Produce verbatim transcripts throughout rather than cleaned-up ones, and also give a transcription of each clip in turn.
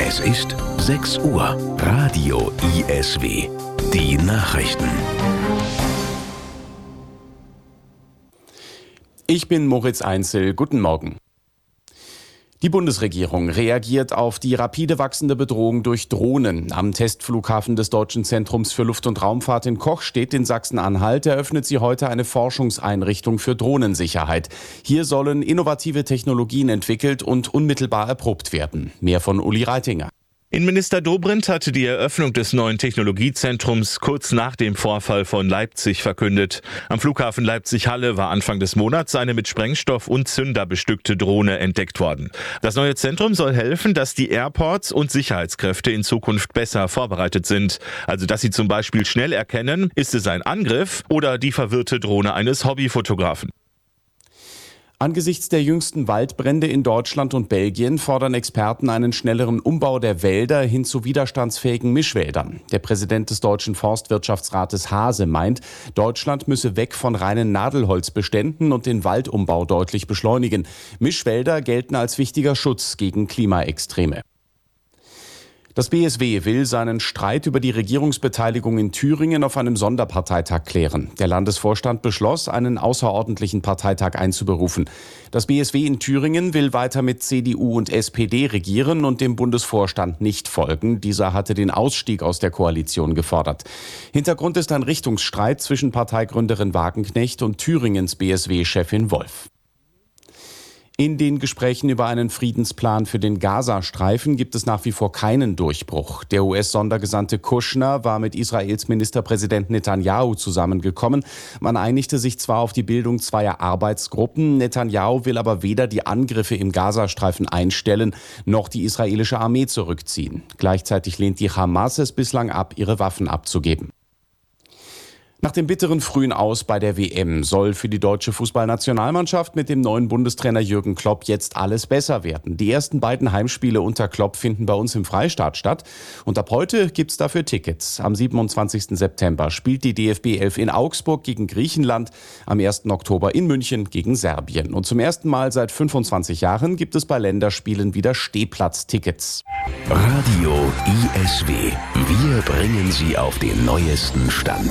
Es ist sechs Uhr. Radio I S W. Die Nachrichten. Ich bin Moritz Einzel. Guten Morgen. Die Bundesregierung reagiert auf die rapide wachsende Bedrohung durch Drohnen. Am Testflughafen des Deutschen Zentrums für Luft- und Raumfahrt in Kochstedt in Sachsen-Anhalt eröffnet sie heute eine Forschungseinrichtung für Drohnensicherheit. Hier sollen innovative Technologien entwickelt und unmittelbar erprobt werden. Mehr von Uli Reitinger. Innenminister Dobrindt hatte die Eröffnung des neuen Technologiezentrums kurz nach dem Vorfall von Leipzig verkündet. Am Flughafen Leipzig-Halle war Anfang des Monats eine mit Sprengstoff und Zünder bestückte Drohne entdeckt worden. Das neue Zentrum soll helfen, dass die Airports und Sicherheitskräfte in Zukunft besser vorbereitet sind. Also dass sie zum Beispiel schnell erkennen, ist es ein Angriff oder die verwirrte Drohne eines Hobbyfotografen. Angesichts der jüngsten Waldbrände in Deutschland und Belgien fordern Experten einen schnelleren Umbau der Wälder hin zu widerstandsfähigen Mischwäldern. Der Präsident des Deutschen Forstwirtschaftsrates Hase meint, Deutschland müsse weg von reinen Nadelholzbeständen und den Waldumbau deutlich beschleunigen. Mischwälder gelten als wichtiger Schutz gegen Klimaextreme. Das B S W will seinen Streit über die Regierungsbeteiligung in Thüringen auf einem Sonderparteitag klären. Der Landesvorstand beschloss, einen außerordentlichen Parteitag einzuberufen. Das B S W in Thüringen will weiter mit C D U und S P D regieren und dem Bundesvorstand nicht folgen. Dieser hatte den Ausstieg aus der Koalition gefordert. Hintergrund ist ein Richtungsstreit zwischen Parteigründerin Wagenknecht und Thüringens B S W-Chefin Wolf. In den Gesprächen über einen Friedensplan für den Gazastreifen gibt es nach wie vor keinen Durchbruch. Der U S-Sondergesandte Kushner war mit Israels Ministerpräsident Netanyahu zusammengekommen. Man einigte sich zwar auf die Bildung zweier Arbeitsgruppen, Netanyahu will aber weder die Angriffe im Gazastreifen einstellen, noch die israelische Armee zurückziehen. Gleichzeitig lehnt die Hamas es bislang ab, ihre Waffen abzugeben. Nach dem bitteren frühen Aus bei der W M soll für die deutsche Fußballnationalmannschaft mit dem neuen Bundestrainer Jürgen Klopp jetzt alles besser werden. Die ersten beiden Heimspiele unter Klopp finden bei uns im Freistaat statt. Und ab heute gibt's dafür Tickets. Am siebenundzwanzigsten September spielt die D F B elf in Augsburg gegen Griechenland, am ersten Oktober in München gegen Serbien. Und zum ersten Mal seit fünfundzwanzig Jahren gibt es bei Länderspielen wieder Stehplatztickets. Radio I S W. Wir bringen Sie auf den neuesten Stand.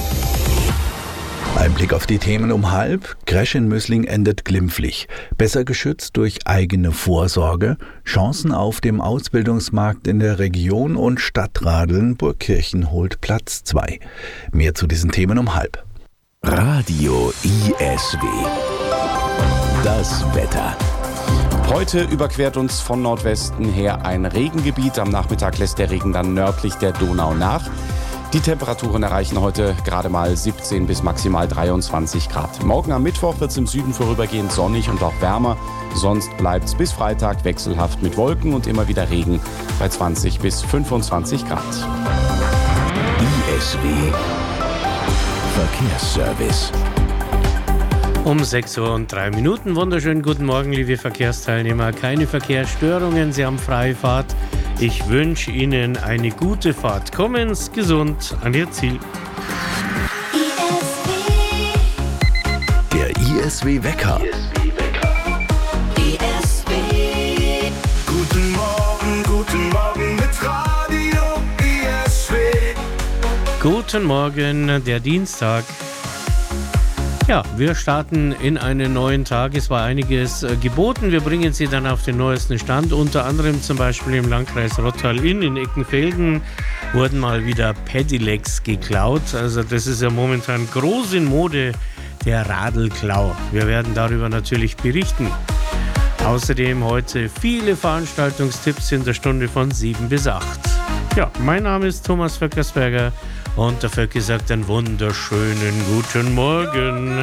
Ein Blick auf die Themen um halb. Crash in Mösling endet glimpflich. Besser geschützt durch eigene Vorsorge. Chancen auf dem Ausbildungsmarkt in der Region und Stadtradeln. Burgkirchen holt Platz zwei. Mehr zu diesen Themen um halb. Radio I S W. Das Wetter. Heute überquert uns von Nordwesten her ein Regengebiet. Am Nachmittag lässt der Regen dann nördlich der Donau nach. Die Temperaturen erreichen heute gerade mal siebzehn bis maximal dreiundzwanzig Grad. Morgen am Mittwoch wird es im Süden vorübergehend sonnig und auch wärmer. Sonst bleibt es bis Freitag wechselhaft mit Wolken und immer wieder Regen bei zwanzig bis fünfundzwanzig Grad. I S W Verkehrsservice. Um sechs Uhr und drei Minuten. Wunderschönen guten Morgen, liebe Verkehrsteilnehmer. Keine Verkehrsstörungen, Sie haben freie Fahrt. Ich wünsche Ihnen eine gute Fahrt. Kommen Sie gesund an Ihr Ziel. Der I S W-Wecker. I S W. Guten Morgen, guten Morgen mit Radio I S W. Guten Morgen, der Dienstag. Ja, wir starten in einen neuen Tag. Es war einiges äh, geboten. Wir bringen Sie dann auf den neuesten Stand. Unter anderem zum Beispiel im Landkreis Rottal-Inn in Eckenfelden wurden mal wieder Pedelecs geklaut. Also das ist ja momentan groß in Mode, der Radelklau. Wir werden darüber natürlich berichten. Außerdem heute viele Veranstaltungstipps in der Stunde von sieben bis acht. Ja, mein Name ist Thomas Vöckersberger und der Vöcki sagt einen wunderschönen guten Morgen.